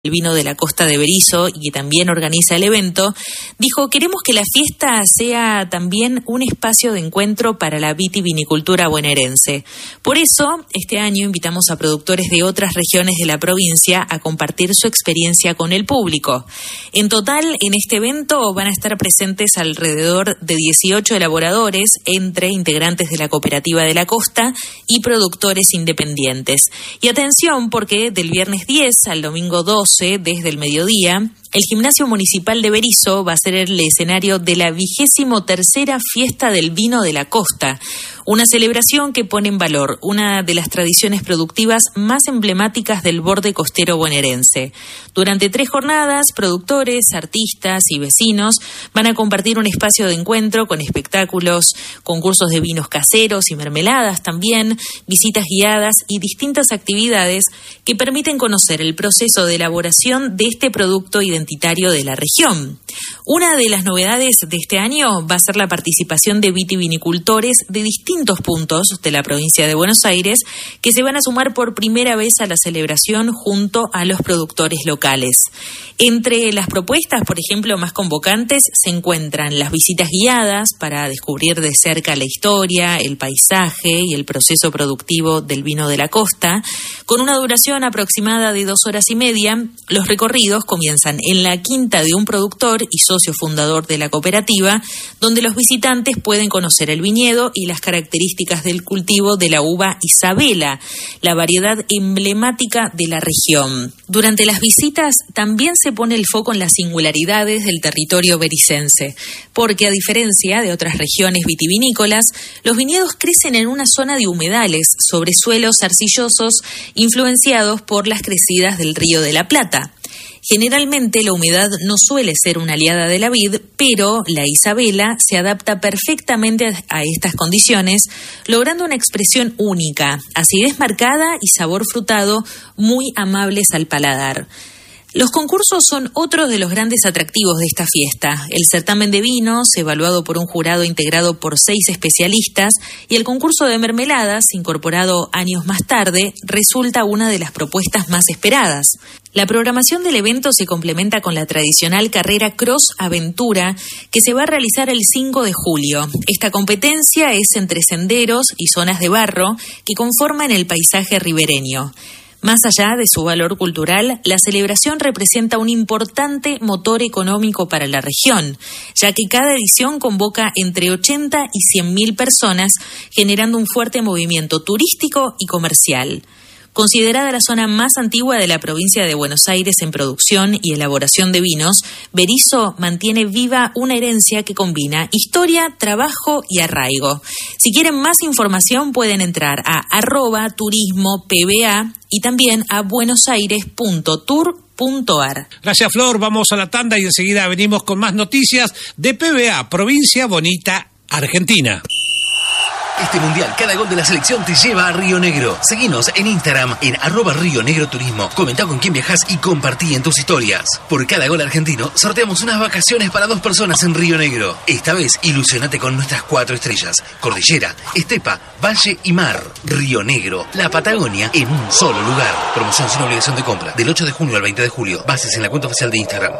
el vino de la costa de Berisso y que también organiza el evento, dijo: queremos que la fiesta sea también un espacio de encuentro para la vitivinicultura bonaerense. Por eso, este año invitamos a productores de otras regiones de la provincia a compartir su experiencia con el público. En total, en este evento van a estar presentes alrededor de 18 elaboradores, entre integrantes de la Cooperativa de la Costa y productores independientes. Y atención, porque del viernes 10 al domingo 12, desde el mediodía, el Gimnasio Municipal de Berisso va a ser el escenario de la 23ª Fiesta del Vino de la Costa, una celebración que pone en valor una de las tradiciones productivas más emblemáticas del borde costero bonaerense. Durante 3 jornadas, productores, artistas y vecinos van a compartir un espacio de encuentro con espectáculos, concursos de vinos caseros y mermeladas también, visitas guiadas y distintas actividades que permiten conocer el proceso de elaboración de este producto identitario de la región. Una de las novedades de este año va a ser la participación de vitivinicultores de distintos puntos de la provincia de Buenos Aires que se van a sumar por primera vez a la celebración junto a los productores locales. Entre las propuestas, por ejemplo, más convocantes se encuentran las visitas guiadas para descubrir de cerca la historia, el paisaje y el proceso productivo del vino de la costa. Con una duración aproximada de 2 horas y media, los recorridos comienzan en la quinta de un productor y socio fundador de la cooperativa, donde los visitantes pueden conocer el viñedo y las características del cultivo de la uva Isabela, la variedad emblemática de la región. Durante las visitas también se pone el foco en las singularidades del territorio bericense, porque a diferencia de otras regiones vitivinícolas, los viñedos crecen en una zona de humedales sobre suelos arcillosos influenciados por las crecidas del Río de la Plata. Generalmente la humedad no suele ser una aliada de la vid, pero la Isabela se adapta perfectamente a estas condiciones, logrando una expresión única, acidez marcada y sabor frutado muy amables al paladar. Los concursos son otro de los grandes atractivos de esta fiesta. El certamen de vinos, evaluado por un jurado integrado por 6 especialistas, y el concurso de mermeladas, incorporado años más tarde, resulta una de las propuestas más esperadas. La programación del evento se complementa con la tradicional carrera Cross Aventura, que se va a realizar el 5 de julio. Esta competencia es entre senderos y zonas de barro que conforman el paisaje ribereño. Más allá de su valor cultural, la celebración representa un importante motor económico para la región, ya que cada edición convoca entre 80 y 100.000 personas, generando un fuerte movimiento turístico y comercial. Considerada la zona más antigua de la provincia de Buenos Aires en producción y elaboración de vinos, Berisso mantiene viva una herencia que combina historia, trabajo y arraigo. Si quieren más información pueden entrar a @turismopba y también a buenosaires.tour.ar. Gracias, Flor. Vamos a la tanda y enseguida venimos con más noticias de PBA, Provincia Bonita, Argentina. Este mundial, cada gol de la selección te lleva a Río Negro. Seguinos en Instagram en @RioNegroTurismo. Comenta con quién viajas y compartí en tus historias. Por cada gol argentino, sorteamos unas vacaciones para 2 personas en Río Negro. Esta vez, ilusionate con nuestras 4 estrellas: cordillera, estepa, valle y mar. Río Negro, la Patagonia en un solo lugar. Promoción sin obligación de compra. Del 8 de junio al 20 de julio. Bases en la cuenta oficial de Instagram.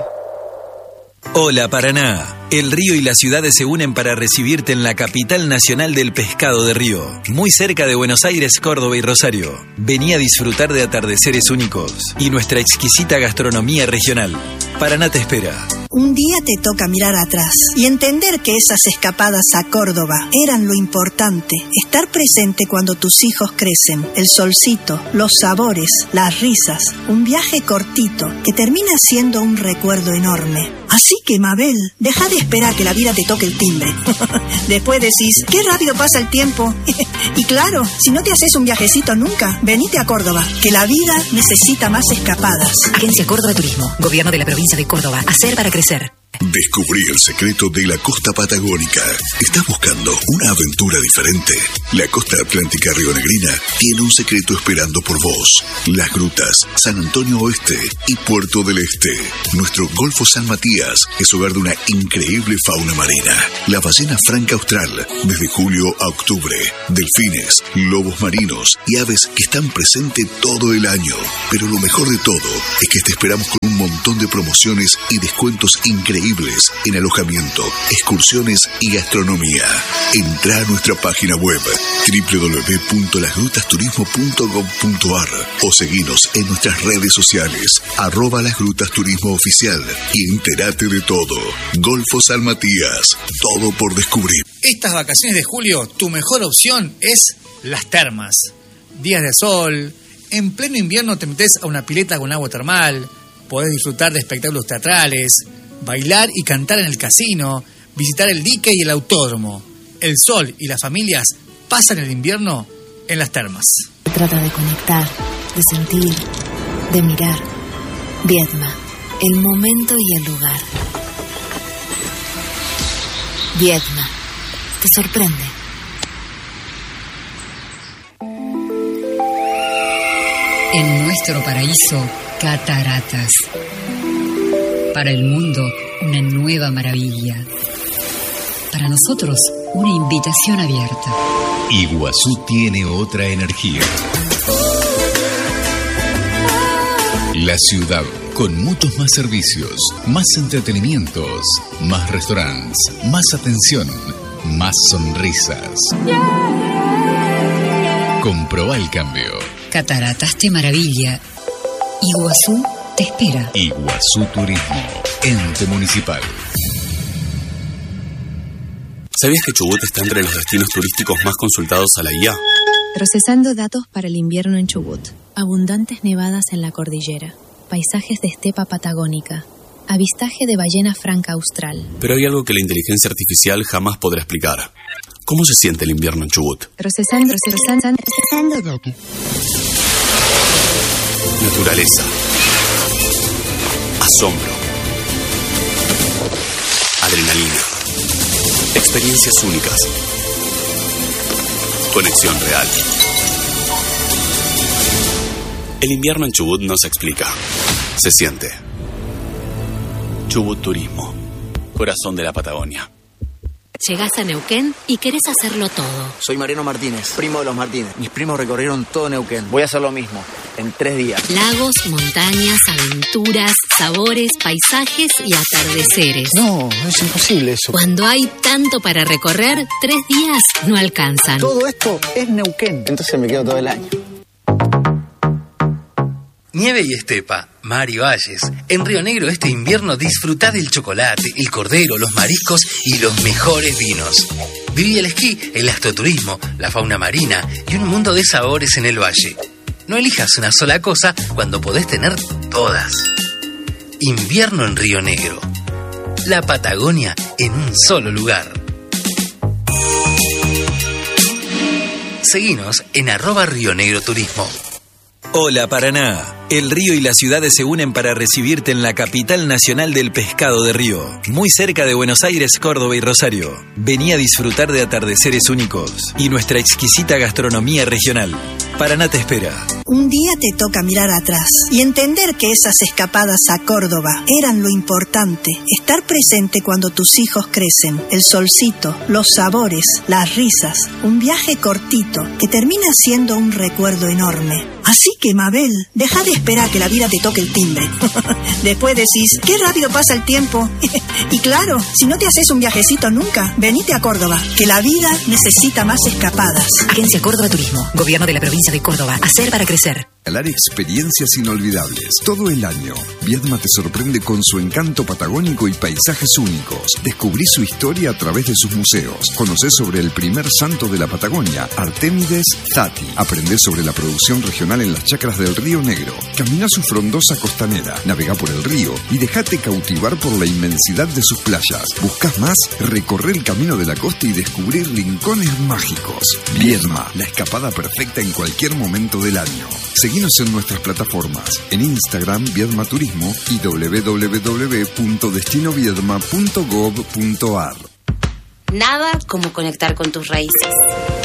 Hola Paraná, el río y las ciudades se unen para recibirte en la capital nacional del pescado de río, muy cerca de Buenos Aires, Córdoba y Rosario. Vení a disfrutar de atardeceres únicos y nuestra exquisita gastronomía regional. Paraná te espera. Un día te toca mirar atrás y entender que esas escapadas a Córdoba eran lo importante. Estar presente cuando tus hijos crecen, el solcito, los sabores, las risas, un viaje cortito que termina siendo un recuerdo enorme. Así que, Mabel, deja de esperar que la vida te toque el timbre. Después decís, qué rápido pasa el tiempo. Y claro, si no te haces un viajecito nunca, venite a Córdoba, que la vida necesita más escapadas. Agencia Córdoba Turismo, Gobierno de la Provincia de Córdoba. Hacer para crecer. Descubrí el secreto de la costa patagónica. ¿Estás buscando una aventura diferente? La costa atlántica rionegrina tiene un secreto esperando por vos. Las grutas, San Antonio Oeste y Puerto del Este. Nuestro Golfo San Matías es hogar de una increíble fauna marina. La ballena franca austral, desde julio a octubre. Delfines, lobos marinos y aves que están presentes todo el año. Pero lo mejor de todo es que te esperamos con un montón de promociones y descuentos increíbles en alojamiento, excursiones y gastronomía. Entrá a nuestra página web www.lasgrutasturismo.gov.ar o seguinos en nuestras redes sociales @lasgrutasturismo oficial y entérate de todo. Golfo San Matías, todo por descubrir. Estas vacaciones de julio, tu mejor opción es las termas. Días de sol, en pleno invierno te metes a una pileta con agua termal, podés disfrutar de espectáculos teatrales, bailar y cantar en el casino, visitar el dique y el autódromo. El sol y las familias pasan el invierno en las termas. Se trata de conectar, de sentir, de mirar. Viedma, el momento y el lugar. Viedma, te sorprende. En nuestro paraíso, cataratas. Para el mundo, una nueva maravilla. Para nosotros, una invitación abierta. Iguazú tiene otra energía. La ciudad, con muchos más servicios, más entretenimientos, más restaurantes, más atención, más sonrisas. Comprobá el cambio. Cataratas te maravilla. Iguazú te espera. Iguazú Turismo, ente municipal. ¿Sabías que Chubut está entre los destinos turísticos más consultados a la guía? Procesando datos para el invierno en Chubut. Abundantes nevadas en la cordillera. Paisajes de estepa patagónica. Avistaje de ballena franca austral. Pero hay algo que la inteligencia artificial jamás podrá explicar. ¿Cómo se siente el invierno en Chubut? Procesando datos. Naturaleza. Asombro. Adrenalina. Experiencias únicas. Conexión real. El invierno en Chubut no se explica. Se siente. Chubut Turismo. Corazón de la Patagonia. Llegás a Neuquén y querés hacerlo todo. Soy Mariano Martínez, primo de los Martínez. Mis primos recorrieron todo Neuquén. Voy a hacer lo mismo, en 3 días. Lagos, montañas, aventuras, sabores, paisajes y atardeceres. No, es imposible eso. Cuando hay tanto para recorrer, 3 días no alcanzan. Todo esto es Neuquén. Entonces me quedo todo el año. Nieve y estepa, mar y valles. En Río Negro este invierno disfrutá del chocolate, el cordero, los mariscos y los mejores vinos. Viví el esquí, el astroturismo, la fauna marina y un mundo de sabores en el valle. No elijas una sola cosa cuando podés tener todas. Invierno en Río Negro. La Patagonia en un solo lugar. Seguinos en @RioNegroTurismo. Hola Paraná, el río y las ciudades se unen para recibirte en la capital nacional del pescado de Río, muy cerca de Buenos Aires, Córdoba y Rosario. Vení a disfrutar de atardeceres únicos y nuestra exquisita gastronomía regional. Paraná te espera. Un día te toca mirar atrás y entender que esas escapadas a Córdoba eran lo importante. Estar presente cuando tus hijos crecen, el solcito, los sabores, las risas. Un viaje cortito que termina siendo un recuerdo enorme. Así que, Mabel, deja de esperar que la vida te toque el timbre. Después decís, qué rápido pasa el tiempo. Y claro, si no te haces un viajecito nunca, venite a Córdoba, que la vida necesita más escapadas. Agencia Córdoba Turismo, Gobierno de la Provincia de Córdoba. Hacer para crecer. Regalar experiencias inolvidables todo el año. Viedma te sorprende con su encanto patagónico y paisajes únicos. Descubrí su historia a través de sus museos. Conocé sobre el primer santo de la Patagonia, Artemides Zati. Aprendé sobre la producción regional en las chacras del Río Negro. Camina su frondosa costanera, navega por el río y dejate cautivar por la inmensidad de sus playas. ¿Buscas más? Recorre el camino de la costa y descubrir rincones mágicos. Viedma, la escapada perfecta en cualquier momento del año. Seguinos en nuestras plataformas, en Instagram Viedma Turismo y www.destinoviedma.gov.ar. Nada como conectar con tus raíces.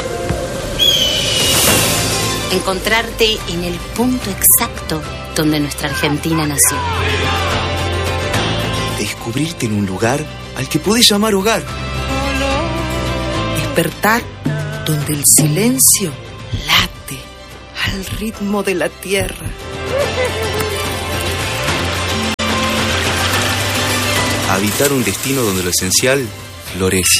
Encontrarte en el punto exacto donde nuestra Argentina nació. Descubrirte en un lugar al que podés llamar hogar. Despertar donde el silencio late al ritmo de la tierra. Habitar un destino donde lo esencial florece.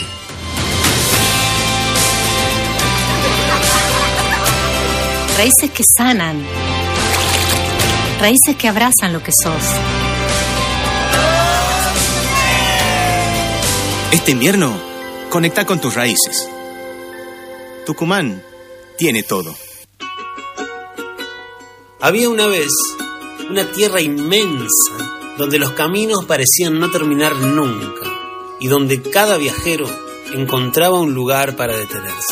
Raíces que sanan. Raíces que abrazan lo que sos. Este invierno, conecta con tus raíces. Tucumán tiene todo. Había una vez una tierra inmensa donde los caminos parecían no terminar nunca y donde cada viajero encontraba un lugar para detenerse.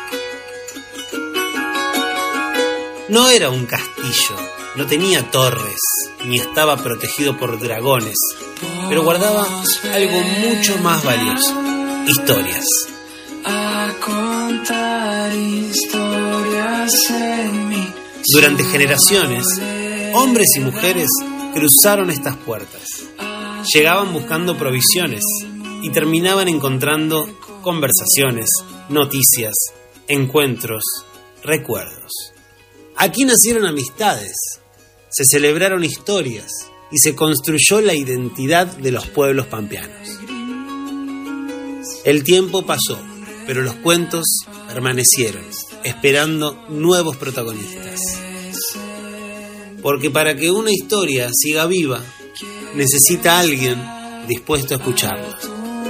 No era un castillo, no tenía torres, ni estaba protegido por dragones, pero guardaba algo mucho más valioso: historias. Durante generaciones, hombres y mujeres cruzaron estas puertas. Llegaban buscando provisiones y terminaban encontrando conversaciones, noticias, encuentros, recuerdos. Aquí nacieron amistades, se celebraron historias y se construyó la identidad de los pueblos pampeanos. El tiempo pasó, pero los cuentos permanecieron, esperando nuevos protagonistas. Porque para que una historia siga viva, necesita alguien dispuesto a escucharla.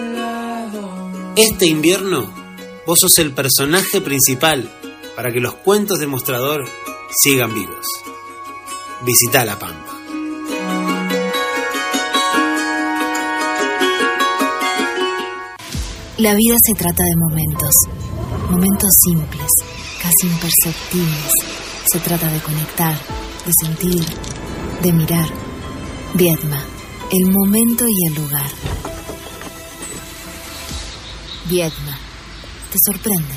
Este invierno, vos sos el personaje principal para que los cuentos de Mostrador sigan vivos. Visita La Pampa. La vida se trata de momentos. Momentos simples, casi imperceptibles. Se trata de conectar, de sentir, de mirar. Viedma, el momento y el lugar. Viedma, te sorprende.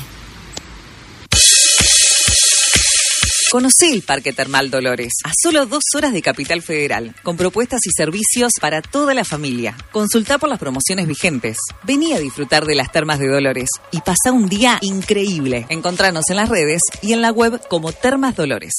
Conocé el Parque Termal Dolores, a solo 2 horas de Capital Federal, con propuestas y servicios para toda la familia. Consultá por las promociones vigentes. Vení a disfrutar de las termas de Dolores y pasá un día increíble. Encontranos en las redes y en la web como Termas Dolores.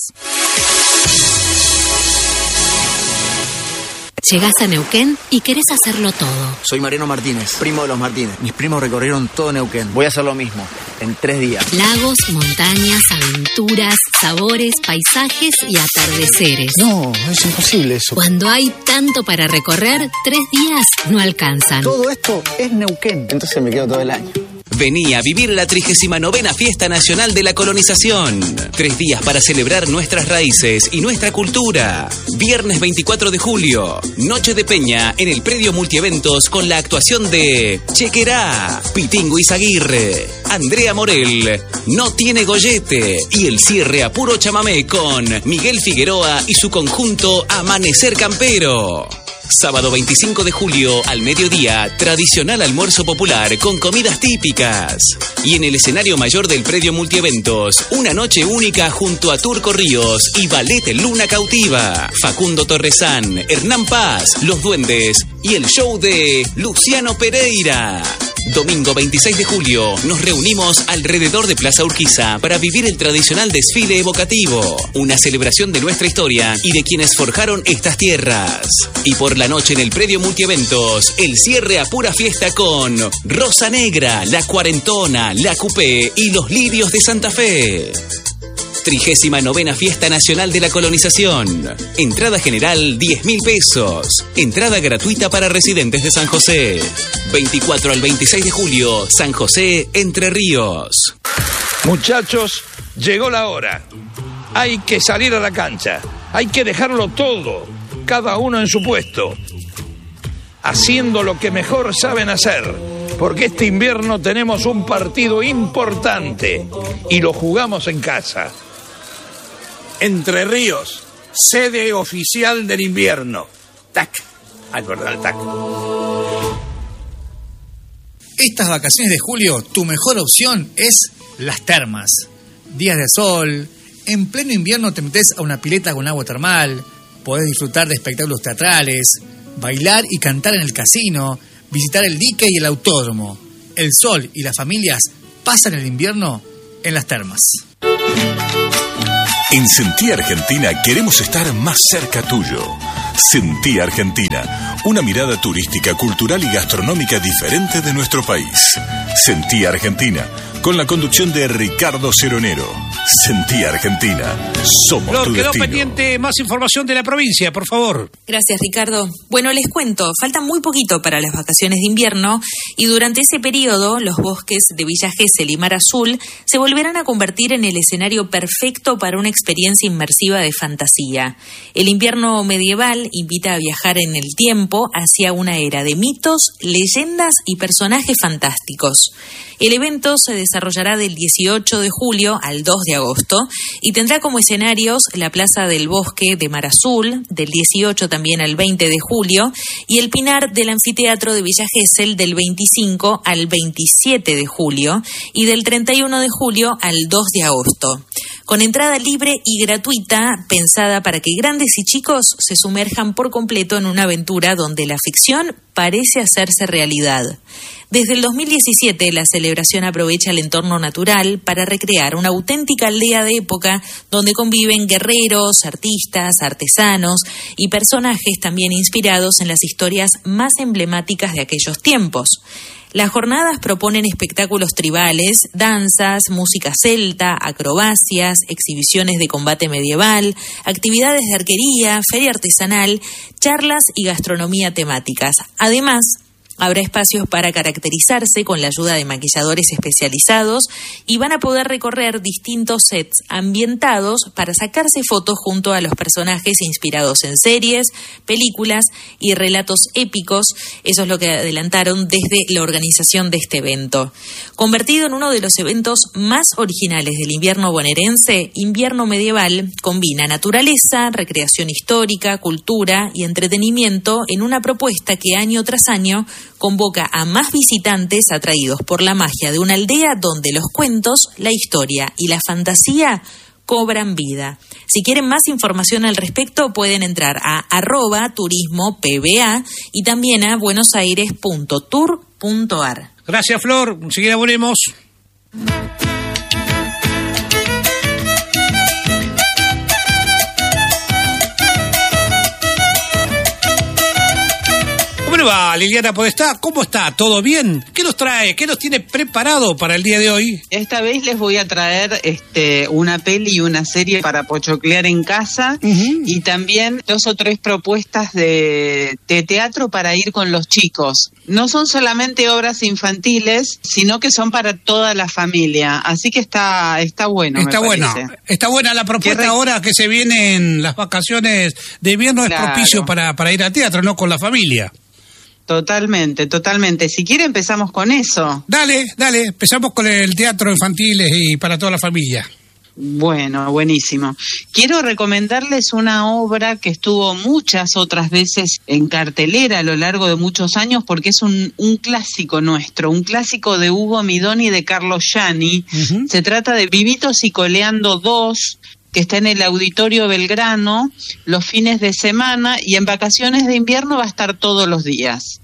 Llegás a Neuquén y querés hacerlo todo. Soy Mariano Martínez, primo de los Martínez. Mis primos recorrieron todo Neuquén. Voy a hacer lo mismo, en 3 días. Lagos, montañas, aventuras, sabores, paisajes y atardeceres. No, es imposible eso. Cuando hay tanto para recorrer, 3 días no alcanzan. Todo esto es Neuquén. Entonces me quedo todo el año. Vení a vivir la 39ª Fiesta Nacional de la Colonización. 3 días para celebrar nuestras raíces y nuestra cultura. Viernes 24 de julio, Noche de Peña en el predio multieventos con la actuación de Chequerá, Pitingo Izaguirre, Andrea Morel, No Tiene Gollete y el cierre a puro chamamé con Miguel Figueroa y su conjunto Amanecer Campero. Sábado 25 de julio al mediodía, tradicional almuerzo popular con comidas típicas. Y en el escenario mayor del predio multieventos, una noche única junto a Turco Ríos y Ballet Luna Cautiva, Facundo Torresán, Hernán Paz, Los Duendes y el show de Luciano Pereira. Domingo 26 de julio nos reunimos alrededor de Plaza Urquiza para vivir el tradicional desfile evocativo, una celebración de nuestra historia y de quienes forjaron estas tierras. Y por la noche en el predio multieventos, el cierre a pura fiesta con Rosa Negra, La Cuarentona, La Coupé y Los Lirios de Santa Fe. 39ª Fiesta Nacional de la Colonización. Entrada general 10.000 pesos. Entrada gratuita para residentes de San José. 24 al 26 de julio, San José, Entre Ríos. Muchachos, llegó la hora. Hay que salir a la cancha. Hay que dejarlo todo, cada uno en su puesto, haciendo lo que mejor saben hacer. Porque este invierno tenemos un partido importante y lo jugamos en casa. Entre Ríos, sede oficial del invierno. ¡Tac! Acordar el tac. Estas vacaciones de julio, tu mejor opción es las termas. Días de sol, en pleno invierno te metes a una pileta con agua termal, podés disfrutar de espectáculos teatrales, bailar y cantar en el casino, visitar el dique y el autódromo. El sol y las familias pasan el invierno en las termas. En Sentí Argentina queremos estar más cerca tuyo. Sentí Argentina, una mirada turística, cultural y gastronómica diferente de nuestro país. Sentí Argentina, con la conducción de Ricardo Ceronero. Sentí Argentina, somos Flor, tu quedó destino. pendiente más información de la provincia, por favor. Gracias, Ricardo. Bueno, les cuento, falta muy poquito para las vacaciones de invierno y durante ese periodo los bosques de Villa Gesell y Mar Azul se volverán a convertir en el escenario perfecto para una experiencia inmersiva de fantasía. El invierno medieval invita a viajar en el tiempo hacia una era de mitos, leyendas y personajes fantásticos. El evento se desarrollará del 18 de julio al 2 de agosto y tendrá como escenarios la Plaza del Bosque de Mar Azul, del 18 también al 20 de julio, y el Pinar del Anfiteatro de Villa Gesell del 25 al 27 de julio y del 31 de julio al 2 de agosto. Con entrada libre y gratuita, pensada para que grandes y chicos se sumerjan por completo en una aventura donde la ficción parece hacerse realidad. Desde el 2017, la celebración aprovecha el entorno natural para recrear una auténtica aldea de época donde conviven guerreros, artistas, artesanos y personajes también inspirados en las historias más emblemáticas de aquellos tiempos. Las jornadas proponen espectáculos tribales, danzas, música celta, acrobacias, exhibiciones de combate medieval, actividades de arquería, feria artesanal, charlas y gastronomía temáticas. Además, habrá espacios para caracterizarse con la ayuda de maquilladores especializados y van a poder recorrer distintos sets ambientados para sacarse fotos junto a los personajes inspirados en series, películas y relatos épicos. Eso es lo que adelantaron desde la organización de este evento. Convertido en uno de los eventos más originales del invierno bonaerense, Invierno Medieval combina naturaleza, recreación histórica, cultura y entretenimiento en una propuesta que año tras año convoca a más visitantes atraídos por la magia de una aldea donde los cuentos, la historia y la fantasía cobran vida. Si quieren más información al respecto, pueden entrar a @turismopba y también a buenosaires.tour.ar. Gracias, Flor. Enseguida volvemos. ¿Cómo va, Liliana Podestá? ¿Cómo está? ¿Todo bien? ¿Qué nos trae? ¿Qué nos tiene preparado para el día de hoy? Esta vez les voy a traer una peli y una serie para pochoclear en casa y también 2 o 3 propuestas de teatro para ir con los chicos. No son solamente obras infantiles, sino que son para toda la familia. Así que está bueno, Está me buena. parece. Está buena la propuesta ahora que se vienen las vacaciones de invierno. Claro. Es propicio para ir al teatro, ¿no? Con la familia. Totalmente. Si quiere empezamos con eso. Dale, empezamos con el teatro infantil y para toda la familia. Bueno, buenísimo. Quiero recomendarles una obra que estuvo muchas otras veces en cartelera a lo largo de muchos años porque es un clásico nuestro, un clásico de Hugo Midón y de Carlos Gianni. Se trata de Vivitos y Coleando 2, que está en el Auditorio Belgrano los fines de semana y en vacaciones de invierno va a estar todos los días.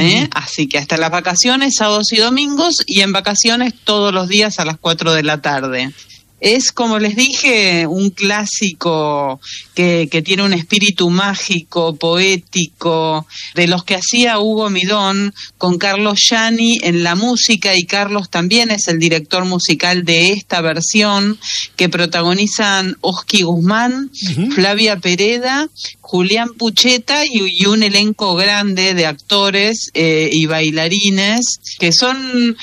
Así que hasta las vacaciones, sábados y domingos, y en vacaciones todos los días a las 4 de la tarde. Es, como les dije, un clásico que tiene un espíritu mágico, poético, de los que hacía Hugo Midón con Carlos Gianni en la música, y Carlos también es el director musical de esta versión, que protagonizan Oski Guzmán, Flavia Pereda, Julián Pucheta y un elenco grande de actores y bailarines que son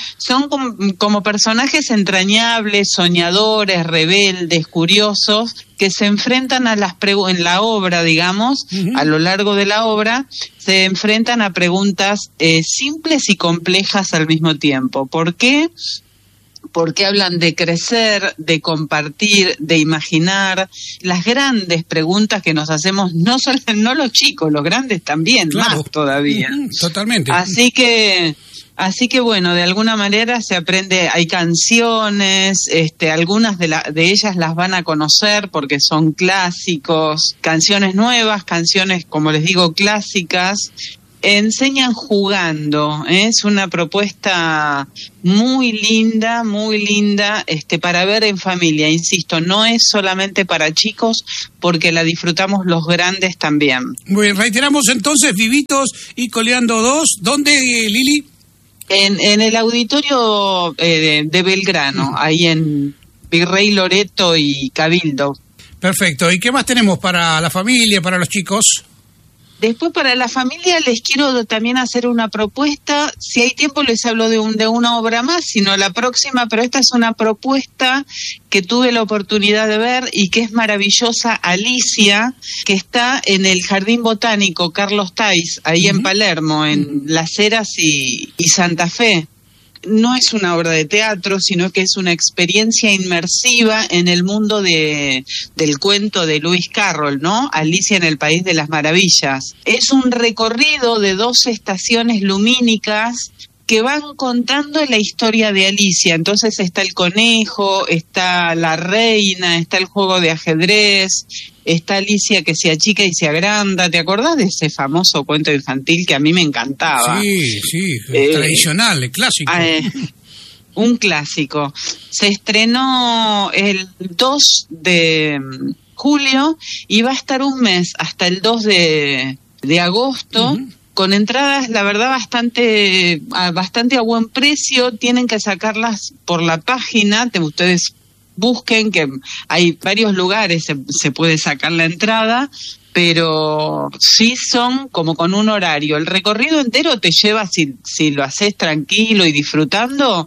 como personajes entrañables, soñadores, rebeldes, curiosos, que se enfrentan a en la obra, digamos, a lo largo de la obra, se enfrentan a preguntas simples y complejas al mismo tiempo. ¿Por qué porque hablan de crecer, de compartir, de imaginar, las grandes preguntas que nos hacemos, no los chicos, los grandes también, claro, más todavía. Totalmente. Así que bueno, de alguna manera se aprende, hay canciones, algunas de ellas las van a conocer porque son clásicos, canciones nuevas, canciones, como les digo, clásicas. Enseñan jugando, es una propuesta muy linda, para ver en familia, insisto, no es solamente para chicos, porque la disfrutamos los grandes también. Muy bien, reiteramos entonces, Vivitos y Coleando 2, ¿dónde, Lili? En el auditorio de Belgrano, ahí en Virrey Loreto y Cabildo. Perfecto, ¿y qué más tenemos para la familia, para los chicos? Después para la familia les quiero también hacer una propuesta, si hay tiempo les hablo de una obra más, sino la próxima, pero esta es una propuesta que tuve la oportunidad de ver y que es maravillosa, Alicia, que está en el Jardín Botánico Carlos Tais, ahí en Palermo, en Las Heras y Santa Fe. No es una obra de teatro, sino que es una experiencia inmersiva en el mundo del cuento de Lewis Carroll, ¿no? Alicia en el País de las Maravillas. Es un recorrido de 2 estaciones lumínicas que van contando la historia de Alicia. Entonces está el conejo, está la reina, está el juego de ajedrez, está Alicia que se achica y se agranda. ¿Te acordás de ese famoso cuento infantil que a mí me encantaba? Sí, tradicional, el clásico. Un clásico. Se estrenó el 2 de julio y va a estar un mes, hasta el 2 de agosto, con entradas, la verdad, bastante a buen precio. Tienen que sacarlas por la página, ustedes busquen, que hay varios lugares, se puede sacar la entrada, pero sí son como con un horario. El recorrido entero te lleva, si lo haces tranquilo y disfrutando,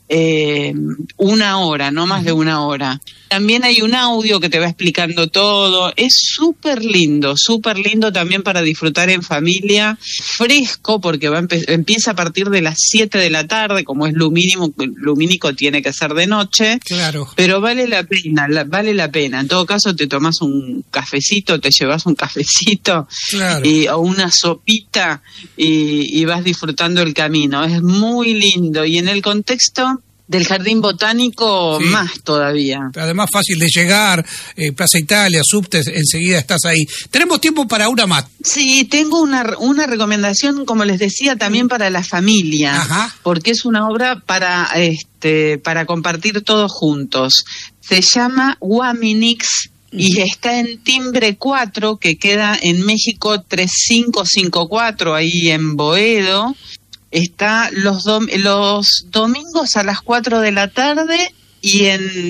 1 hora, no más de 1 hora. También hay un audio que te va explicando todo. Es súper lindo también para disfrutar en familia, fresco, porque empieza a partir de las 7 de la tarde, como es lumínico tiene que ser de noche. Claro. Pero vale la pena. En todo caso, te tomás un cafecito, te llevas un cafecito, claro, o una sopita y vas disfrutando el camino. Es muy lindo. Y en el contexto del Jardín Botánico, sí, más todavía. Además, fácil de llegar, Plaza Italia, subtes, enseguida estás ahí. Tenemos tiempo para una más. Sí, tengo una recomendación, como les decía, también para la familia. Ajá. Porque es una obra para compartir todos juntos. Se llama Guaminix y está en Timbre 4, que queda en México 3554, ahí en Boedo. Está los domingos a las 4 de la tarde y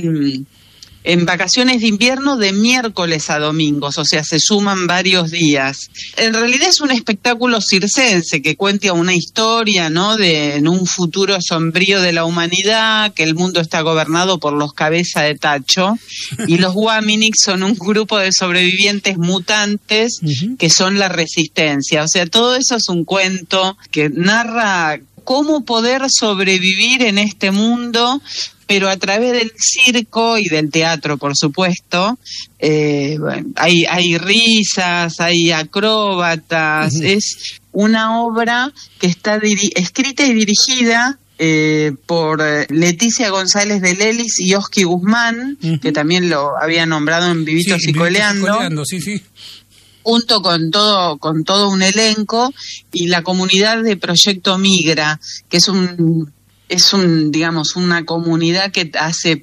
en vacaciones de invierno de miércoles a domingos, o sea, se suman varios días. En realidad es un espectáculo circense que cuenta una historia, ¿no?, en un futuro sombrío de la humanidad, que el mundo está gobernado por los cabeza de tacho, y los Guaminix son un grupo de sobrevivientes mutantes que son la resistencia. O sea, todo eso es un cuento que narra cómo poder sobrevivir en este mundo, pero a través del circo y del teatro, por supuesto. Hay risas, hay acróbatas. Es una obra que está escrita y dirigida por Leticia González de Lelis y Oski Guzmán, que también lo había nombrado en Vivitos y Coleando. Sí. Junto con todo un elenco, y la comunidad de Proyecto Migra, que es digamos, una comunidad que hace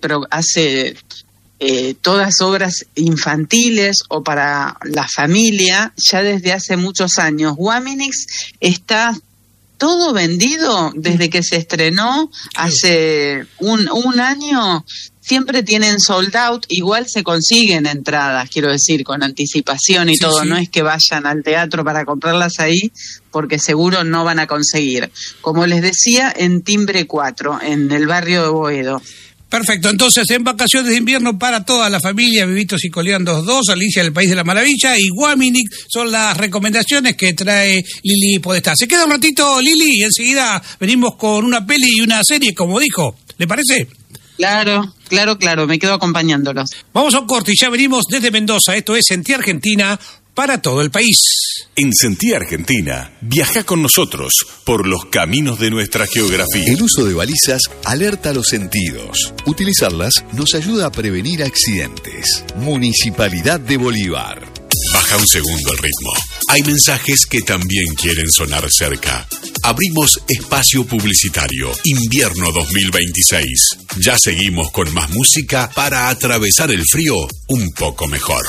todas obras infantiles o para la familia ya desde hace muchos años. Guaminix está todo vendido desde que se estrenó hace un año. Siempre tienen sold out, igual se consiguen entradas, quiero decir, con anticipación y todo. Sí. No es que vayan al teatro para comprarlas ahí, porque seguro no van a conseguir. Como les decía, en Timbre 4, en el barrio de Boedo. Perfecto, entonces en vacaciones de invierno para toda la familia, Vivitos y Coleandos 2, Alicia del País de la Maravilla y Guaminix son las recomendaciones que trae Lili Podestá. Se queda un ratito, Lili, y enseguida venimos con una peli y una serie, como dijo. ¿Le parece? Claro, me quedo acompañándolos. Vamos a un corte y ya venimos desde Mendoza. Esto es Sentí Argentina para todo el país. En Sentí Argentina, viaja con nosotros por los caminos de nuestra geografía. El uso de balizas alerta los sentidos. Utilizarlas nos ayuda a prevenir accidentes. Municipalidad de Bolívar. Baja un segundo el ritmo. Hay mensajes que también quieren sonar cerca. Abrimos espacio publicitario Invierno 2026. Ya seguimos con más música para atravesar el frío un poco mejor.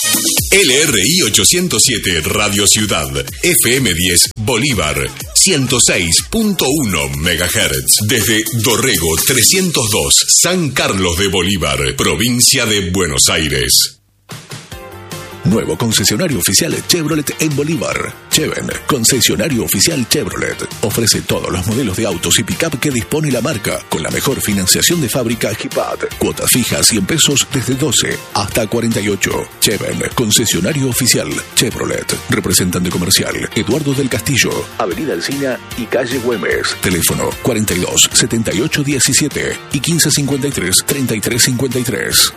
LRI 807 Radio Ciudad, FM 10 Bolívar, 106.1 MHz. Desde Dorrego 302, San Carlos de Bolívar, provincia de Buenos Aires. Nuevo concesionario oficial Chevrolet en Bolívar. Cheven, concesionario oficial Chevrolet. Ofrece todos los modelos de autos y pick-up que dispone la marca, con la mejor financiación de fábrica Hipad. Cuota fija 100 pesos desde 12 hasta 48. Cheven, concesionario oficial Chevrolet. Representante comercial Eduardo del Castillo, Avenida Alsina y Calle Güemes. Teléfono 42 78 17 y 15 53 33 53.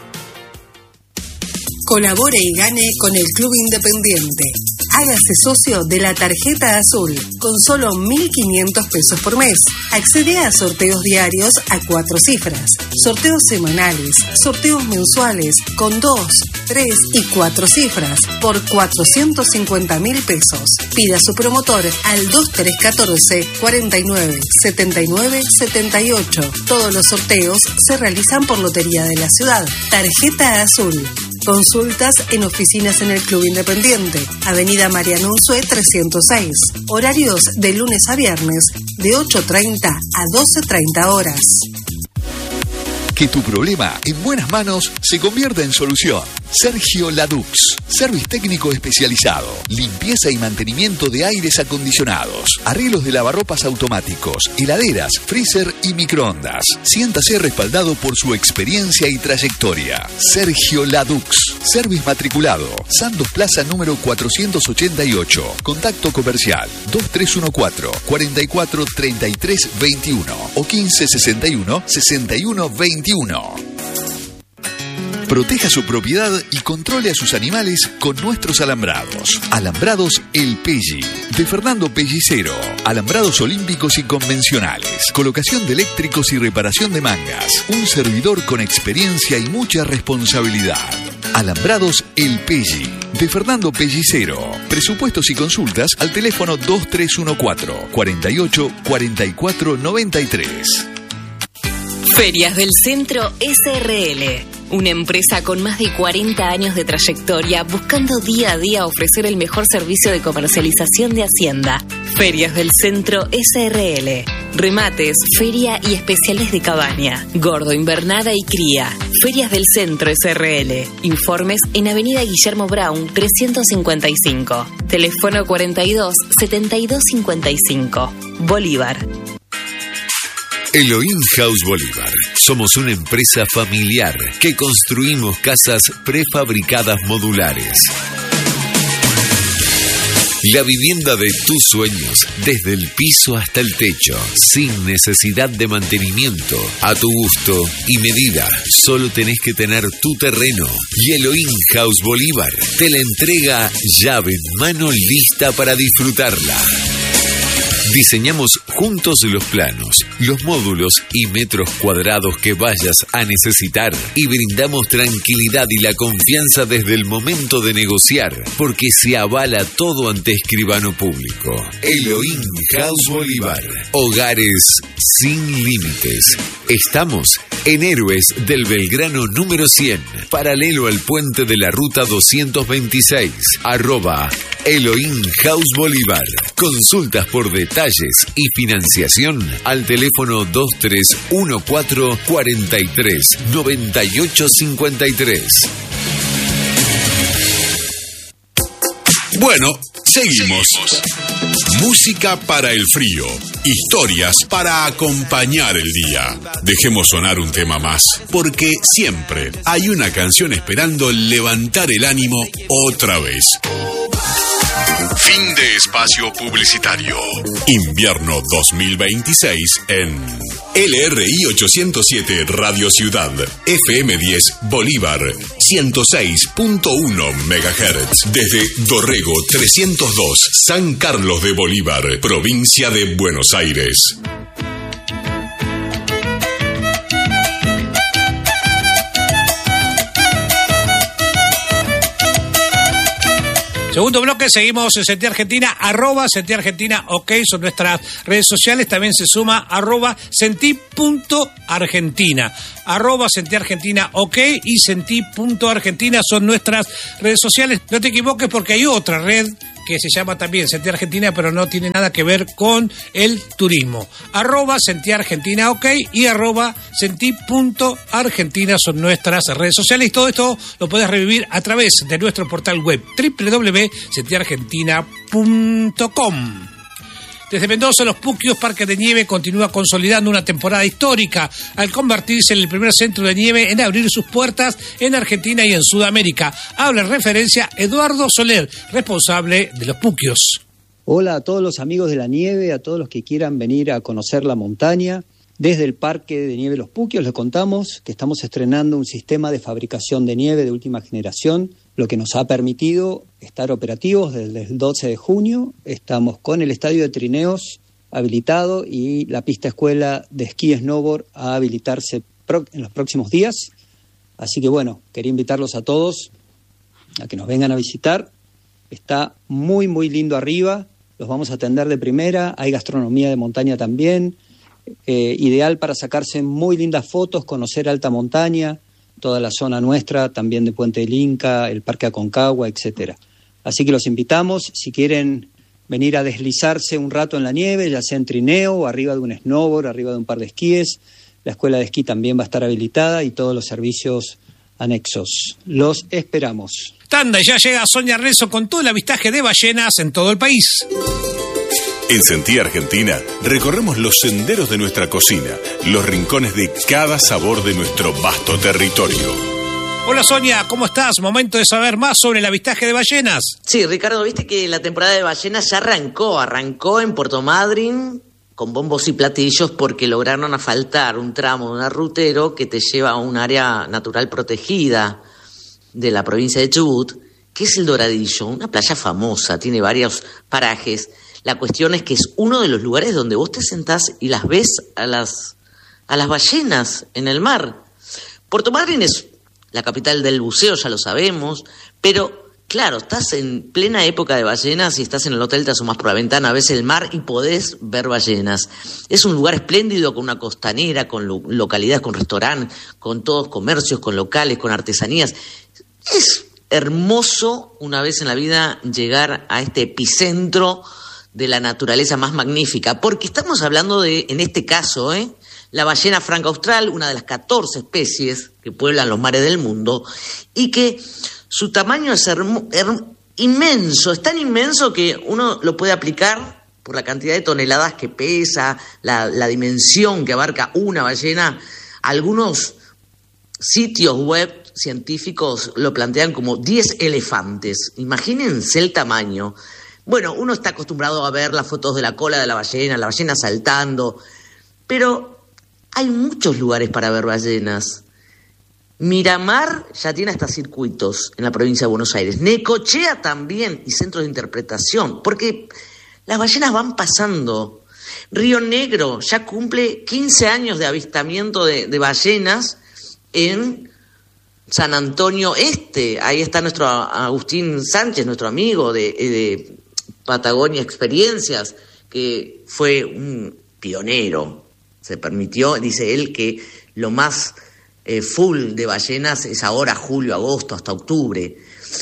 Colabore y gane con el Club Independiente. Hágase socio de la Tarjeta Azul con solo 1.500 pesos por mes. Accede a sorteos diarios a 4 cifras, sorteos semanales, sorteos mensuales con 2, 3 y 4 cifras por 450.000 pesos. Pida a su promotor al 2314 49 79 78. Todos los sorteos se realizan por Lotería de la Ciudad. Tarjeta Azul. Consultas en oficinas en el Club Independiente, Avenida Mariano Unzué 306. Horarios de lunes a viernes de 8:30 a 12:30 horas. Que tu problema en buenas manos se convierta en solución. Sergio Ladux, service técnico especializado, limpieza y mantenimiento de aires acondicionados, arreglos de lavarropas automáticos, heladeras, freezer y microondas. Siéntase respaldado por su experiencia y trayectoria. Sergio Ladux, service matriculado, Santos Plaza número 488. Contacto comercial 2314 44 33 21 o 1561 61 21. Proteja su propiedad y controle a sus animales con nuestros alambrados. Alambrados El Pelli, de Fernando Pellicero. Alambrados olímpicos y convencionales. Colocación de eléctricos y reparación de mangas. Un servidor con experiencia y mucha responsabilidad. Alambrados El Pelli, de Fernando Pellicero. Presupuestos y consultas al teléfono 2314 48 44 93. Ferias del Centro SRL, una empresa con más de 40 años de trayectoria buscando día a día ofrecer el mejor servicio de comercialización de Hacienda. Ferias del Centro SRL, remates, feria y especiales de cabaña, gordo, invernada y cría. Ferias del Centro SRL, informes en Avenida Guillermo Brown 355, teléfono 42 72 55, Bolívar. Elohim House Bolívar. Somos una empresa familiar que construimos casas prefabricadas modulares. La vivienda de tus sueños, desde el piso hasta el techo, sin necesidad de mantenimiento, a tu gusto y medida. Solo tenés que tener tu terreno. Y Elohim House Bolívar te la entrega llave en mano, lista para disfrutarla. Diseñamos juntos los planos, los módulos y metros cuadrados que vayas a necesitar y brindamos tranquilidad y la confianza desde el momento de negociar, porque se avala todo ante escribano público. Elohim House Bolívar. Hogares sin límites. Estamos en Héroes del Belgrano número 100, paralelo al puente de la ruta 226, @Elohim House Bolívar. Consultas por detalles y financiación al teléfono 2314 43 98 53. Bueno, seguimos. Música para el frío. Historias para acompañar el día. Dejemos sonar un tema más, porque siempre hay una canción esperando levantar el ánimo otra vez. Fin de espacio publicitario. Invierno 2026 en LRI 807 Radio Ciudad, FM 10 Bolívar, 106.1 MHz. Desde Dorrego 302, San Carlos de Bolívar, provincia de Buenos Aires. Segundo bloque, seguimos en Sentí Argentina, @Sentí Argentina, ok, son nuestras redes sociales, también se suma @Sentí.Argentina, @Sentí Argentina, ok, y Sentí.Argentina son nuestras redes sociales. No te equivoques porque hay otra red que se llama también Sentí Argentina, pero no tiene nada que ver con el turismo. @Sentí Argentina, ok, y @Sentí.Argentina son nuestras redes sociales. Y todo esto lo puedes revivir a través de nuestro portal web www.sentiargentina.com. Desde Mendoza, Los Puquios Parque de Nieve continúa consolidando una temporada histórica al convertirse en el primer centro de nieve en abrir sus puertas en Argentina y en Sudamérica. Habla en referencia Eduardo Soler, responsable de Los Puquios. Hola a todos los amigos de la nieve, a todos los que quieran venir a conocer la montaña. Desde el Parque de Nieve Los Puquios les contamos que estamos estrenando un sistema de fabricación de nieve de última generación, lo que nos ha permitido estar operativos desde el 12 de junio. Estamos con el estadio de trineos habilitado y la pista escuela de esquí snowboard a habilitarse en los próximos días. Así que bueno, quería invitarlos a todos a que nos vengan a visitar. Está muy, muy lindo arriba, los vamos a atender de primera, hay gastronomía de montaña también. Ideal para sacarse muy lindas fotos, conocer alta montaña, toda la zona nuestra, también de Puente del Inca, el Parque Aconcagua, etcétera. Así que los invitamos, si quieren venir a deslizarse un rato en la nieve, ya sea en trineo o arriba de un snowboard, arriba de un par de esquíes. La escuela de esquí también va a estar habilitada y todos los servicios anexos. Los esperamos. Tanda, y ya llega Sonia Rezo con todo el avistaje de ballenas en todo el país. En Sentí Argentina recorremos los senderos de nuestra cocina, los rincones de cada sabor de nuestro vasto territorio. Hola Sonia, ¿cómo estás? Momento de saber más sobre el avistaje de ballenas. Sí, Ricardo, viste que la temporada de ballenas ya arrancó en Puerto Madryn con bombos y platillos porque lograron asfaltar un tramo de un arrutero que te lleva a un área natural protegida de la provincia de Chubut, que es el Doradillo, una playa famosa, tiene varios parajes. La cuestión es que es uno de los lugares donde vos te sentás y las ves a las ballenas en el mar. Puerto Madryn es la capital del buceo, ya lo sabemos, pero claro, estás en plena época de ballenas y estás en el hotel, te asomás por la ventana, ves el mar y podés ver ballenas. Es un lugar espléndido con una costanera, con localidades, con restaurantes, con todos comercios, con locales, con artesanías. Es hermoso una vez en la vida llegar a este epicentro de la naturaleza más magnífica, porque estamos hablando de, en este caso, la ballena franca austral, una de las 14 especies que pueblan los mares del mundo, y que su tamaño es inmenso, es tan inmenso que uno lo puede aplicar por la cantidad de toneladas que pesa, la dimensión que abarca una ballena. Algunos sitios web científicos lo plantean como 10 elefantes, imagínense el tamaño. Bueno, uno está acostumbrado a ver las fotos de la cola de la ballena saltando, pero hay muchos lugares para ver ballenas. Miramar ya tiene hasta circuitos en la provincia de Buenos Aires. Necochea también, y centros de interpretación, porque las ballenas van pasando. Río Negro ya cumple 15 años de avistamiento de ballenas en San Antonio Este. Ahí está nuestro Agustín Sánchez, nuestro amigo de Patagonia Experiencias, que fue un pionero. Se permitió, dice él, que lo más full de ballenas es ahora julio, agosto, hasta octubre.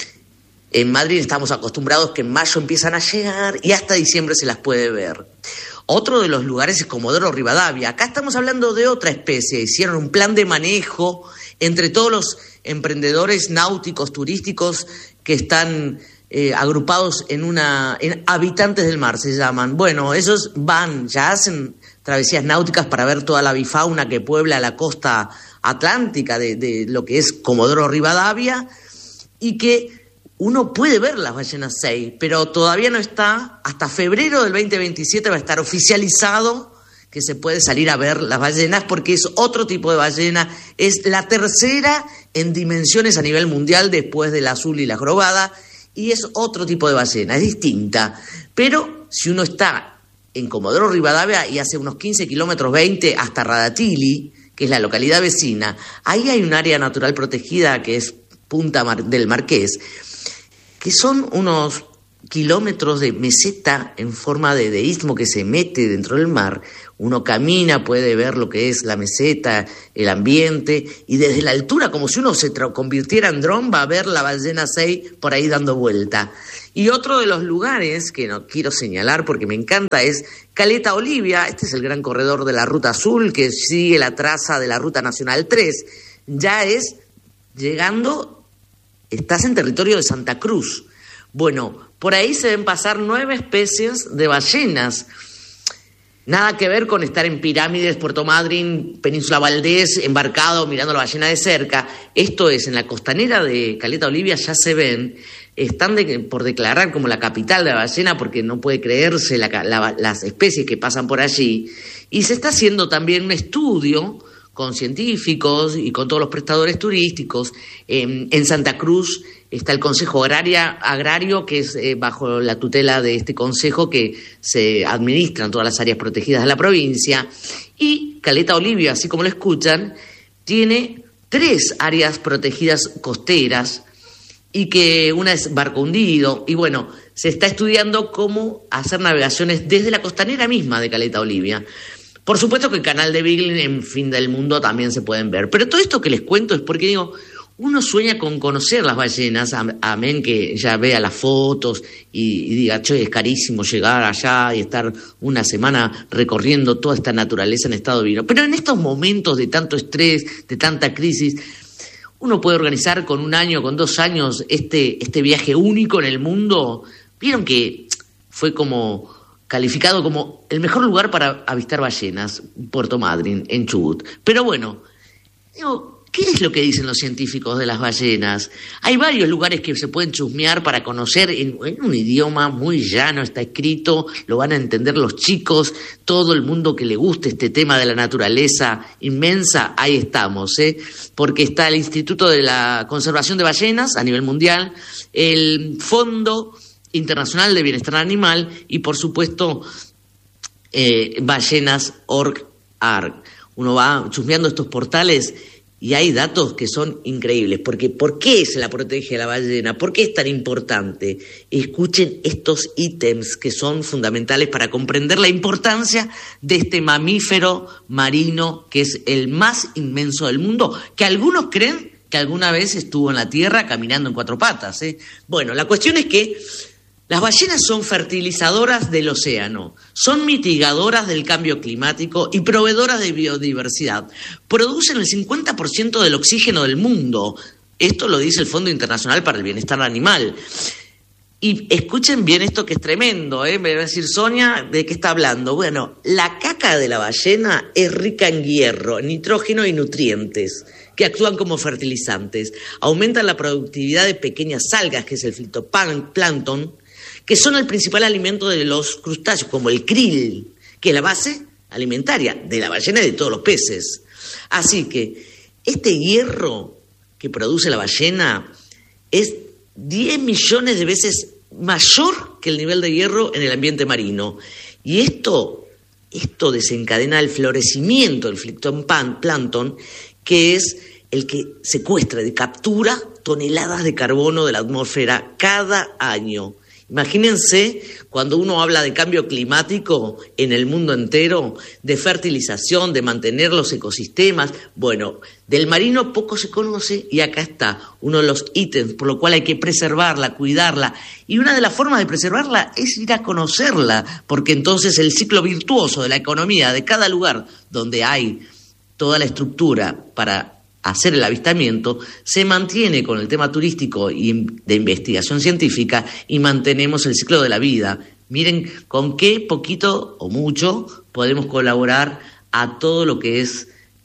En Madrid estamos acostumbrados que en mayo empiezan a llegar y hasta diciembre se las puede ver. Otro de los lugares es Comodoro Rivadavia. Acá estamos hablando de otra especie. Hicieron un plan de manejo entre todos los emprendedores náuticos, turísticos que están agrupados en Habitantes del Mar, se llaman. Bueno, ellos ya hacen travesías náuticas para ver toda la avifauna que puebla la costa atlántica de lo que es Comodoro Rivadavia, y que uno puede ver las ballenas 6, pero todavía no está, hasta febrero del 2027 va a estar oficializado que se puede salir a ver las ballenas, porque es otro tipo de ballena, es la tercera en dimensiones a nivel mundial después del azul y la jorobada, y es otro tipo de ballena, es distinta. Pero si uno está en Comodoro Rivadavia y hace unos 15 kilómetros, 20, hasta Radatili, que es la localidad vecina, ahí hay un área natural protegida que es Punta del Marqués, que son unos kilómetros de meseta en forma de istmo que se mete dentro del mar. Uno camina, puede ver lo que es la meseta, el ambiente, y desde la altura, como si uno se convirtiera en dron, va a ver la ballena 6 por ahí dando vuelta. Y otro de los lugares que no quiero señalar porque me encanta es Caleta Olivia. Este es el gran corredor de la Ruta Azul que sigue la traza de la Ruta Nacional 3. Ya es llegando, estás en territorio de Santa Cruz. Bueno, por ahí se ven pasar 9 especies de ballenas. Nada que ver con estar en Pirámides, Puerto Madryn, Península Valdés, embarcado, mirando la ballena de cerca. Esto es, en la costanera de Caleta Olivia ya se ven, están por declarar como la capital de la ballena porque no puede creerse las especies que pasan por allí. Y se está haciendo también un estudio con científicos y con todos los prestadores turísticos. En Santa Cruz está el Consejo Agrario, que es bajo la tutela de este consejo que se administran todas las áreas protegidas de la provincia. Y Caleta Olivia, así como lo escuchan, tiene 3 áreas protegidas costeras y que una es barco hundido. Y bueno, se está estudiando cómo hacer navegaciones desde la costanera misma de Caleta Olivia. Por supuesto que el canal de Beagle en Fin del Mundo también se pueden ver. Pero todo esto que les cuento es porque digo, uno sueña con conocer las ballenas, amén que ya vea las fotos y diga, che, es carísimo llegar allá y estar una semana recorriendo toda esta naturaleza en estado divino. Pero en estos momentos de tanto estrés, de tanta crisis, uno puede organizar con 1 año, con 2 años, este viaje único en el mundo. Vieron que fue como calificado como el mejor lugar para avistar ballenas, Puerto Madryn, en Chubut. Pero bueno, digo, ¿qué es lo que dicen los científicos de las ballenas? Hay varios lugares que se pueden chusmear para conocer en un idioma muy llano, está escrito, lo van a entender los chicos, todo el mundo que le guste este tema de la naturaleza inmensa, ahí estamos, porque está el Instituto de la Conservación de Ballenas a nivel mundial, el Fondo Internacional de Bienestar Animal y, por supuesto, ballenas.org. Uno va chusmeando estos portales y hay datos que son increíbles, porque ¿por qué se la protege la ballena? ¿Por qué es tan importante? Escuchen estos ítems que son fundamentales para comprender la importancia de este mamífero marino que es el más inmenso del mundo, que algunos creen que alguna vez estuvo en la Tierra caminando en 4 patas. Bueno, la cuestión es que las ballenas son fertilizadoras del océano, son mitigadoras del cambio climático y proveedoras de biodiversidad. Producen el 50% del oxígeno del mundo. Esto lo dice el Fondo Internacional para el Bienestar Animal. Y escuchen bien esto que es tremendo, Me va a decir, Sonia, ¿de qué está hablando? Bueno, la caca de la ballena es rica en hierro, nitrógeno y nutrientes que actúan como fertilizantes. Aumentan la productividad de pequeñas algas, que es el fitoplancton, que son el principal alimento de los crustáceos, como el krill, que es la base alimentaria de la ballena y de todos los peces. Así que este hierro que produce la ballena es 10 millones de veces mayor que el nivel de hierro en el ambiente marino. Y esto desencadena el florecimiento del fitoplancton, que es el que secuestra y captura toneladas de carbono de la atmósfera cada año. Imagínense cuando uno habla de cambio climático en el mundo entero, de fertilización, de mantener los ecosistemas. Bueno, del marino poco se conoce y acá está uno de los ítems por lo cual hay que preservarla, cuidarla. Y una de las formas de preservarla es ir a conocerla, porque entonces el ciclo virtuoso de la economía de cada lugar donde hay toda la estructura para hacer el avistamiento, se mantiene con el tema turístico y de investigación científica y mantenemos el ciclo de la vida. Miren con qué poquito o mucho podemos colaborar a todo lo que es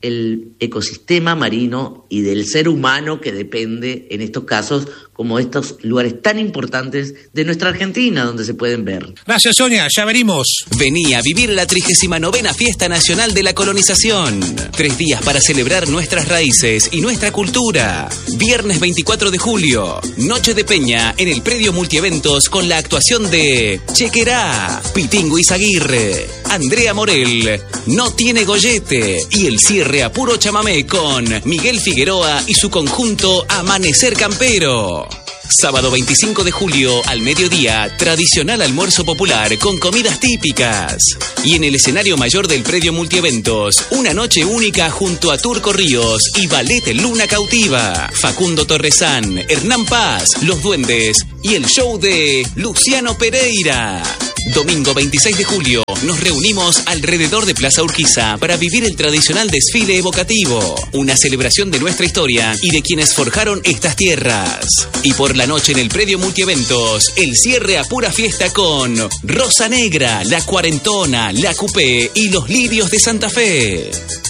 el ecosistema marino y del ser humano que depende en estos casos, como estos lugares tan importantes de nuestra Argentina, donde se pueden ver. Gracias, Sonia, ya venimos. Vení a vivir la 39ª Fiesta Nacional de la Colonización. 3 días para celebrar nuestras raíces y nuestra cultura. Viernes 24 de julio, Noche de Peña en el predio multieventos con la actuación de Chequerá, Pitingo Izaguirre, Andrea Morel, No Tiene Gollete y el cierre a puro chamamé con Miguel Figueroa y su conjunto Amanecer Campero. Sábado 25 de julio al mediodía, tradicional almuerzo popular con comidas típicas. Y en el escenario mayor del predio multieventos, una noche única junto a Turco Ríos y Ballet Luna Cautiva, Facundo Torresán, Hernán Paz, Los Duendes y el show de Luciano Pereira. Domingo 26 de julio nos reunimos alrededor de Plaza Urquiza para vivir el tradicional desfile evocativo, una celebración de nuestra historia y de quienes forjaron estas tierras. Y por la noche en el predio multieventos, el cierre a pura fiesta con Rosa Negra, La Cuarentona, La Coupé y Los Lirios de Santa Fe.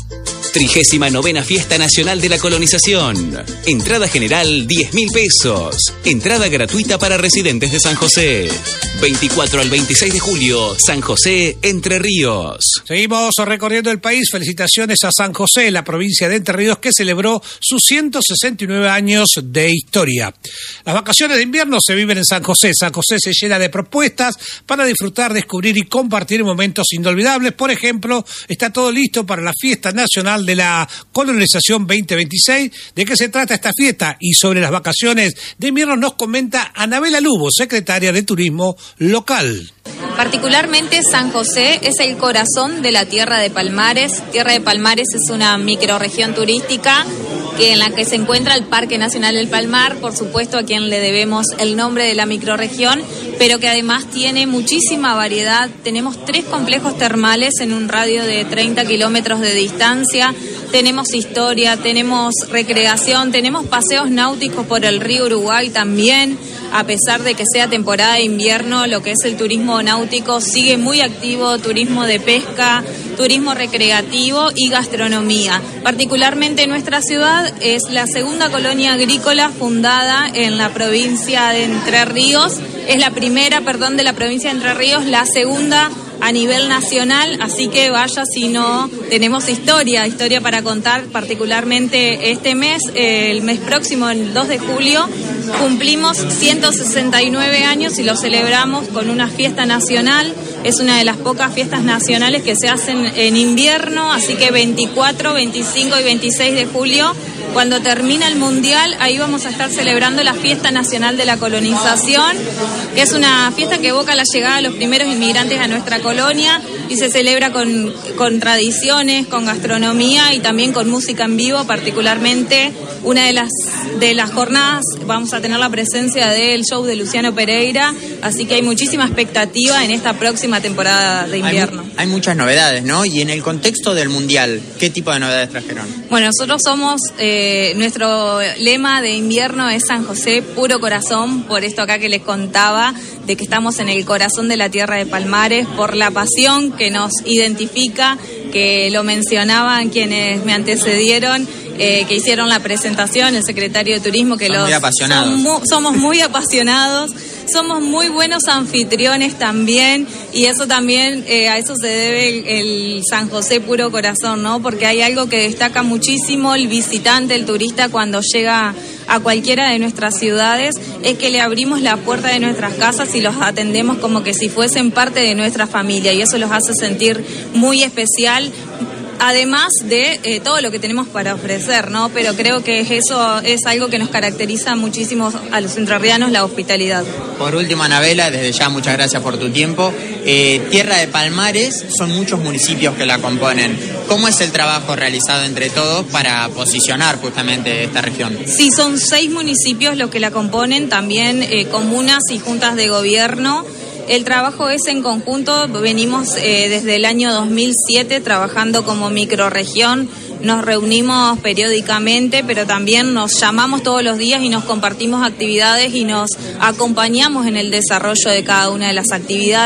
39ª Fiesta Nacional de la Colonización. Entrada general 10.000 pesos. Entrada gratuita para residentes de San José. 24 al 26 de julio, San José, Entre Ríos. Seguimos recorriendo el país. Felicitaciones a San José, la provincia de Entre Ríos, que celebró sus 169 años de historia. Las vacaciones de invierno se viven en San José. San José se llena de propuestas para disfrutar, descubrir y compartir momentos inolvidables. Por ejemplo, está todo listo para la Fiesta Nacional de la Colonización 2026. ¿De qué se trata esta fiesta? Y sobre las vacaciones de invierno nos comenta Anabela Lugo, secretaria de Turismo local. Particularmente San José es el corazón de la Tierra de Palmares. Tierra de Palmares es una microrregión turística en la que se encuentra el Parque Nacional del Palmar, por supuesto a quien le debemos el nombre de la microrregión, pero que además tiene muchísima variedad. Tenemos 3 complejos termales en un radio de 30 kilómetros de distancia. Tenemos historia, tenemos recreación, tenemos paseos náuticos por el río Uruguay también. A pesar de que sea temporada de invierno, lo que es el turismo náutico sigue muy activo, turismo de pesca, turismo recreativo y gastronomía. Particularmente nuestra ciudad es la segunda colonia agrícola fundada en la provincia de Entre Ríos. Es la primera, de la provincia de Entre Ríos, la segunda a nivel nacional, así que vaya si no tenemos historia para contar, particularmente este mes, el mes próximo, el 2 de julio, cumplimos 169 años y lo celebramos con una fiesta nacional. Es una de las pocas fiestas nacionales que se hacen en invierno, así que 24, 25 y 26 de julio, cuando termina el Mundial, ahí vamos a estar celebrando la Fiesta Nacional de la Colonización, que es una fiesta que evoca la llegada de los primeros inmigrantes a nuestra colonia y se celebra con tradiciones, con gastronomía y también con música en vivo. Particularmente una de las jornadas vamos a tener la presencia del show de Luciano Pereira, así que hay muchísima expectativa en esta próxima temporada de invierno. Hay muchas novedades, ¿no? Y en el contexto del Mundial, ¿qué tipo de novedades trajeron? Bueno, nosotros somos, nuestro lema de invierno es San José, puro corazón, por esto acá que les contaba, de que estamos en el corazón de la Tierra de Palmares, por la pasión que nos identifica, que lo mencionaban quienes me antecedieron, que hicieron la presentación, el secretario de Turismo, que somos muy apasionados, somos muy buenos anfitriones también, y eso también, a eso se debe el San José puro corazón, ¿no? Porque hay algo que destaca muchísimo el visitante, el turista, cuando llega a cualquiera de nuestras ciudades, es que le abrimos la puerta de nuestras casas y los atendemos como que si fuesen parte de nuestra familia, y eso los hace sentir muy especial, además de todo lo que tenemos para ofrecer, ¿no? Pero creo que eso es algo que nos caracteriza muchísimo a los entrerrianos, la hospitalidad. Por último, Anabela, desde ya muchas gracias por tu tiempo. Tierra de Palmares, son muchos municipios que la componen. ¿Cómo es el trabajo realizado entre todos para posicionar justamente esta región? Sí, son 6 municipios los que la componen, también comunas y juntas de gobierno. El trabajo es en conjunto, venimos desde el año 2007 trabajando como microrregión, nos reunimos periódicamente, pero también nos llamamos todos los días y nos compartimos actividades y nos acompañamos en el desarrollo de cada una de las actividades.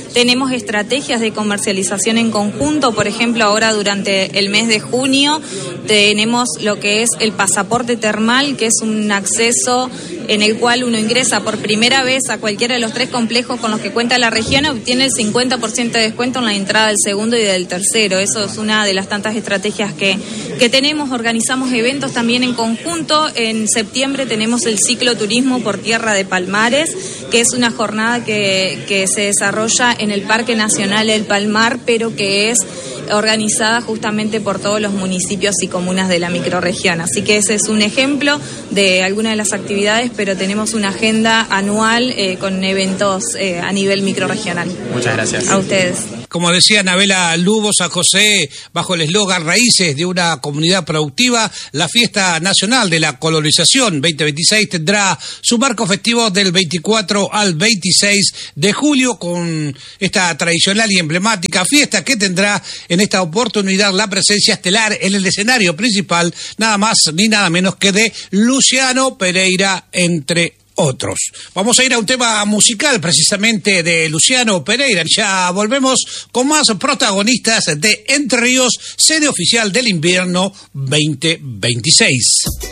Tenemos estrategias de comercialización en conjunto, por ejemplo, ahora durante el mes de junio tenemos lo que es el pasaporte termal, que es un acceso en el cual uno ingresa por primera vez a cualquiera de los 3 complejos con los que cuenta la región, obtiene el 50% de descuento en la entrada del segundo y del tercero. Eso es una de las tantas estrategias que tenemos. Organizamos eventos también en conjunto. En septiembre tenemos el cicloturismo por Tierra de Palmares, que es una jornada que se desarrolla en el Parque Nacional del Palmar, pero que es organizada justamente por todos los municipios y comunas de la microrregión. Así que ese es un ejemplo de algunas de las actividades, pero tenemos una agenda anual con eventos a nivel microrregional. Muchas gracias. A ustedes. Como decía Anabela Lugo, San José, bajo el eslogan Raíces de una comunidad productiva, la Fiesta Nacional de la Colonización 2026 tendrá su marco festivo del 24 al 26 de julio con esta tradicional y emblemática fiesta que tendrá en esta oportunidad la presencia estelar en el escenario principal, nada más ni nada menos que de Luciano Pereira, entre otros. Vamos a ir a un tema musical precisamente de Luciano Pereira. Ya volvemos con más protagonistas de Entre Ríos, sede oficial del invierno 2026.